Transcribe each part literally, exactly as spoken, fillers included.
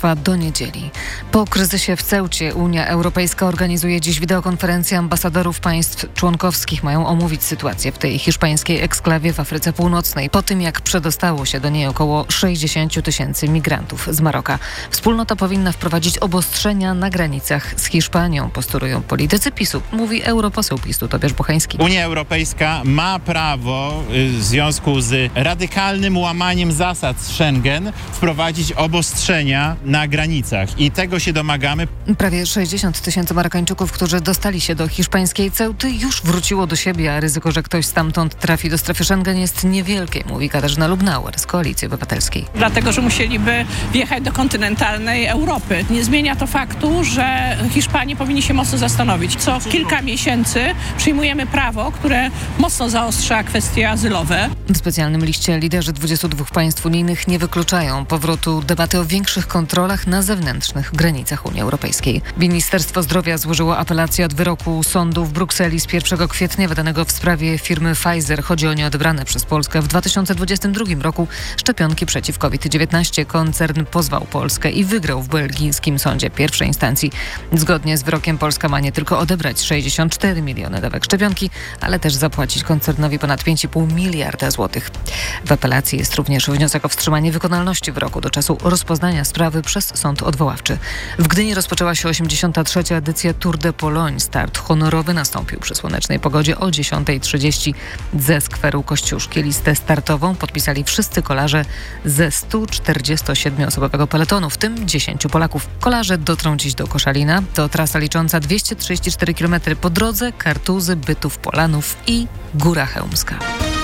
trwa do niedzieli. Po kryzysie w Ceucie Unia Europejska organizuje dziś wideokonferencję ambasadorów państw członkowskich. Mają omówić sytuację w tej hiszpańskiej eksklawie w Afryce Północnej, po tym jak przedostało się do niej około sześćdziesiąt tysięcy migrantów z Maroka. Wspólnota powinna wprowadzić obostrzenia na granicach z Hiszpanią, postulują politycy PiSu, mówi europoseł PiSu Tobiasz Buchański. Unia Europejska ma prawo w związku z radykalnym łamaniem zasad Schengen wprowadzić obostrzenia na granicach i tego się domagamy. Prawie sześćdziesiąt tysięcy Marokańczyków, którzy dostali się do hiszpańskiej Ceuty, już wróciło do siebie, a ryzyko, że ktoś stamtąd trafi do strefy Schengen, jest niewielkie, mówi Katarzyna Lubnauer z Koalicji Obywatelskiej. Dlatego, że musieliby wjechać do kontynentalnej Europy. Nie zmienia to faktu, że Hiszpanie powinni się mocno zastanowić. Co kilka miesięcy przyjmujemy prawo, które mocno zaostrza kwestie azylowe. W specjalnym liście liderzy dwudziestu dwóch państw unijnych nie wykluczają powrotu debaty o większych kontrolach na zewnętrznych granicach Unii Europejskiej. Ministerstwo Zdrowia złożyło apelację od wyroku sądu w Brukseli z pierwszego kwietnia wydanego w sprawie firmy Pfizer. Chodzi o nieodebrane przez Polskę w dwa tysiące dwudziestym drugim roku szczepionki przeciw COVID dziewiętnaście. Koncern pozwał Polskę i wygrał w belgijskim sądzie pierwszej instancji. Zgodnie z wyrokiem Polska ma nie tylko odebrać sześćdziesiąt cztery miliony dawek szczepionki, ale też zapłacić koncernowi ponad pięć i pół miliarda złotych. W apelacji jest również wniosek o wstrzymanie wykonalności wyroku do czasu rozpoznania sprawy przez sąd odwoławczy. W Gdyni rozpoczęła się osiemdziesiąta trzecia edycja Tour de Pologne. Start honorowy nastąpił przy słonecznej pogodzie o dziesiątej trzydzieści ze skweru Kościuszki. Listę startową podpisali wszyscy kolarze ze stu czterdziestu siedmiu osobowego peletonu, w tym dziesięciu Polaków. Kolarze dotrą dziś do Koszalina. To trasa licząca dwieście trzydzieści cztery kilometry. Po drodze Kartuzy, Bytów, Polanów i Góra Chełmska.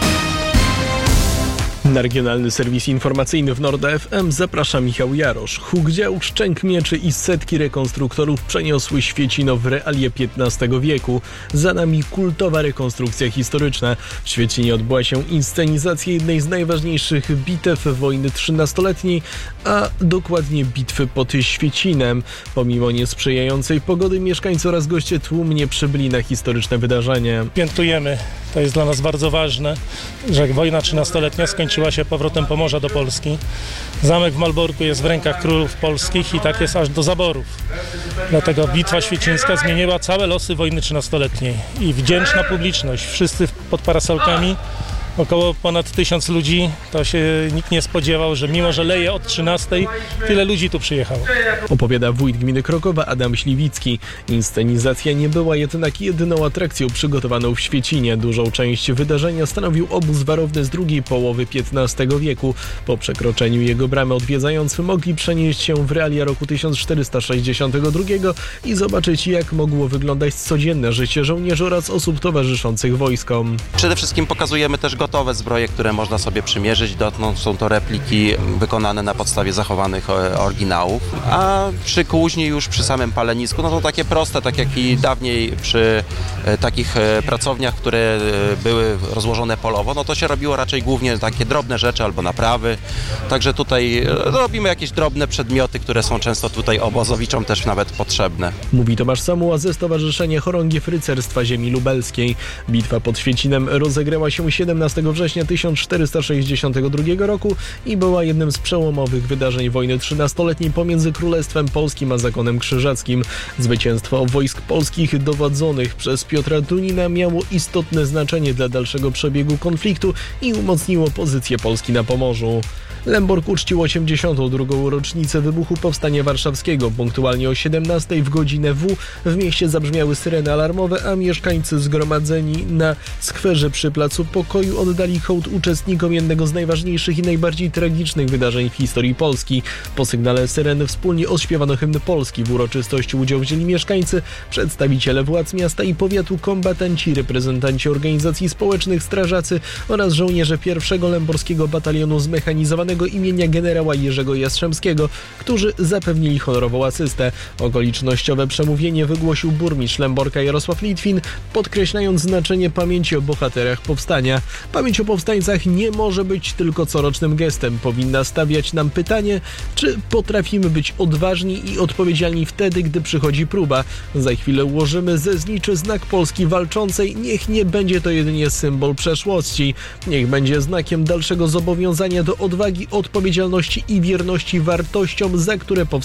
Na regionalny serwis informacyjny w Nord F M zaprasza Michał Jarosz. Huk dział, szczęk mieczy i setki rekonstruktorów przeniosły Świecino w realie piętnastego wieku. Za nami kultowa rekonstrukcja historyczna. W Świecinie odbyła się inscenizacja jednej z najważniejszych bitew wojny trzynastoletniej, a dokładnie bitwy pod Świecinem. Pomimo niesprzyjającej pogody mieszkańcy oraz goście tłumnie przybyli na historyczne wydarzenie. Świętujemy, to jest dla nas bardzo ważne, że wojna trzynastoletnia skończyła się powrotem Pomorza do Polski. Zamek w Malborku jest w rękach królów polskich i tak jest aż do zaborów. Dlatego bitwa świecińska zmieniła całe losy wojny trzynastoletniej. I wdzięczna publiczność, wszyscy pod parasolkami, około ponad tysiąc ludzi, to się nikt nie spodziewał, że mimo, że leje od trzynastej, tyle ludzi tu przyjechało. Opowiada wójt gminy Krokowa Adam Śliwicki. Inscenizacja nie była jednak jedyną atrakcją przygotowaną w Świecinie. Dużą część wydarzenia stanowił obóz warowny z drugiej połowy piętnastego wieku. Po przekroczeniu jego bramy odwiedzający mogli przenieść się w realia roku tysiąc czterysta sześćdziesiątego drugiego i zobaczyć, jak mogło wyglądać codzienne życie żołnierzy oraz osób towarzyszących wojskom. Przede wszystkim pokazujemy też gotowe zbroje, które można sobie przymierzyć. Dotknąć są to repliki wykonane na podstawie zachowanych oryginałów. A przy kuźni, już przy samym palenisku, no to takie proste, tak jak i dawniej przy takich pracowniach, które były rozłożone polowo, no to się robiło raczej głównie takie drobne rzeczy albo naprawy. Także tutaj robimy jakieś drobne przedmioty, które są często tutaj obozowiczom też nawet potrzebne. Mówi Tomasz Samuła ze Stowarzyszenia Chorągiew Rycerstwa Ziemi Lubelskiej. Bitwa pod Świecinem rozegrała się siedemnastego września tysiąc czterysta sześćdziesiątego drugiego roku i była jednym z przełomowych wydarzeń wojny trzynastoletniej pomiędzy Królestwem Polskim a Zakonem Krzyżackim. Zwycięstwo wojsk polskich dowodzonych przez Piotra Dunina miało istotne znaczenie dla dalszego przebiegu konfliktu i umocniło pozycję Polski na Pomorzu. Lęborg uczcił osiemdziesiątą drugą rocznicę wybuchu Powstania Warszawskiego. Punktualnie o siedemnastej w godzinę W w mieście zabrzmiały syreny alarmowe, a mieszkańcy zgromadzeni na skwerze przy Placu Pokoju oddali hołd uczestnikom jednego z najważniejszych i najbardziej tragicznych wydarzeń w historii Polski. Po sygnale syreny wspólnie odśpiewano hymn Polski. W uroczystości udział wzięli mieszkańcy, przedstawiciele władz miasta i powiatu, kombatanci, reprezentanci organizacji społecznych, strażacy oraz żołnierze pierwszego Lęborskiego Batalionu Zmechanizowanego imienia generała Jerzego Jastrzębskiego, którzy zapewnili honorową asystę. Okolicznościowe przemówienie wygłosił burmistrz Lęborka Jarosław Litwin, podkreślając znaczenie pamięci o bohaterach powstania. Pamięć o powstańcach nie może być tylko corocznym gestem. Powinna stawiać nam pytanie, czy potrafimy być odważni i odpowiedzialni wtedy, gdy przychodzi próba. Za chwilę ułożymy ze zniczy znak Polski walczącej. Niech nie będzie to jedynie symbol przeszłości. Niech będzie znakiem dalszego zobowiązania do odwagi, odpowiedzialności i wierności wartościom, za które powstanie